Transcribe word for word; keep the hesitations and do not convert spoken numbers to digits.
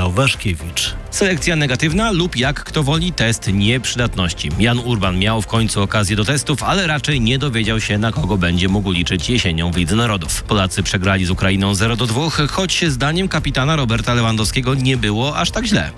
Michał Waszkiewicz. Selekcja negatywna lub jak kto woli test nieprzydatności. Jan Urban miał w końcu okazję do testów, ale raczej nie dowiedział się, na kogo będzie mógł liczyć jesienią w Lidze Narodów. Polacy przegrali z Ukrainą zero do dwóch, choć zdaniem kapitana Roberta Lewandowskiego nie było aż tak źle.